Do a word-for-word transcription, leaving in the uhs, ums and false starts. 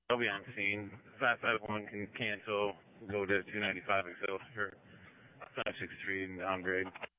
I'll be on scene. five five one can cancel, go to two ninety-five Excelsior, five six three and downgrade.